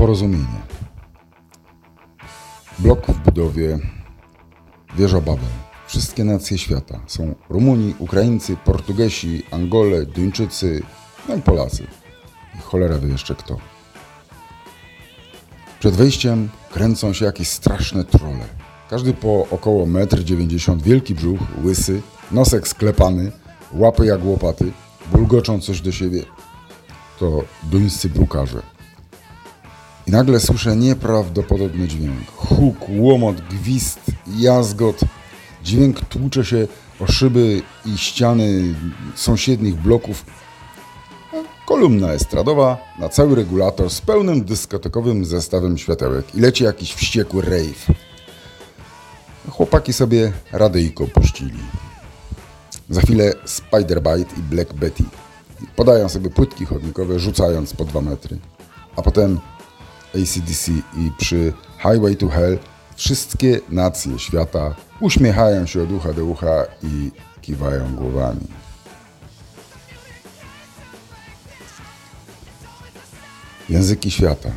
Porozumienie. Blok w budowie, wieża Babel. Wszystkie nacje świata. Są Rumuni, Ukraińcy, Portugesi, Angole, Duńczycy, no i Polacy. I cholera wie jeszcze kto. Przed wejściem kręcą się jakieś straszne trolle. Każdy po około 1,90 m, wielki brzuch, łysy, nosek sklepany, łapy jak łopaty, bulgoczą coś do siebie. To duńscy brukarze. I nagle słyszę nieprawdopodobny dźwięk. Huk, łomot, gwizd, jazgot. Dźwięk tłucze się o szyby i ściany sąsiednich bloków. Kolumna estradowa na cały regulator z pełnym dyskotekowym zestawem światełek. I leci jakiś wściekły rave. Chłopaki sobie radyjko puścili. Za chwilę Spider-Bite i Black Betty. Podają sobie płytki chodnikowe, rzucając po 2 metry. A potem AC/DC i przy Highway to Hell wszystkie nacje świata uśmiechają się od ucha do ucha i kiwają głowami. Języki świata.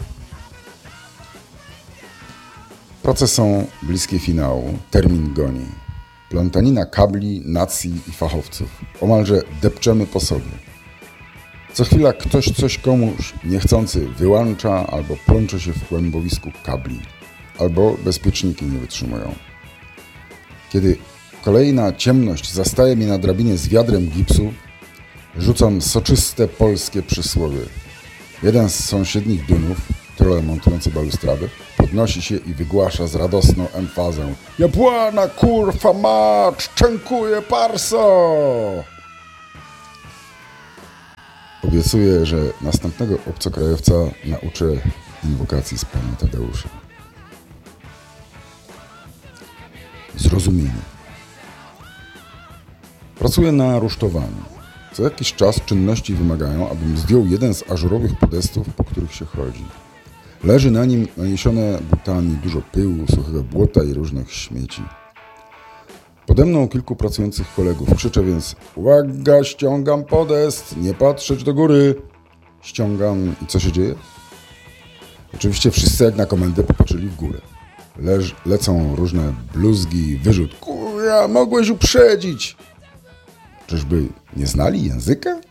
Prace są bliskie finału, termin goni. Plątanina kabli, nacji i fachowców. Omalże depczemy po sobie. Co chwila ktoś coś komuś niechcący wyłącza albo plącze się w kłębowisku kabli. Albo bezpieczniki nie wytrzymują. Kiedy kolejna ciemność zastaje mnie na drabinie z wiadrem gipsu, rzucam soczyste polskie przysłowie. Jeden z sąsiednich dunów, trolle montujący balustradę, podnosi się i wygłasza z radosną emfazą: Jabłana kurwa mać, szczękuje parso! Obiecuję, że następnego obcokrajowca nauczę inwokacji z pana Tadeusza. Zrozumienie. Pracuję na rusztowaniu. Co jakiś czas czynności wymagają, abym zdjął jeden z ażurowych podestów, po których się chodzi. Leży na nim naniesione butami dużo pyłu, suchego błota i różnych śmieci. Pode mną kilku pracujących kolegów. Krzyczę więc: uwaga, ściągam podest, nie patrzeć do góry. Ściągam i co się dzieje? Oczywiście wszyscy jak na komendę popatrzyli w górę. Lecą różne bluzgi, wyrzut. Kurwa, mogłeś uprzedzić. Czyżby nie znali języka?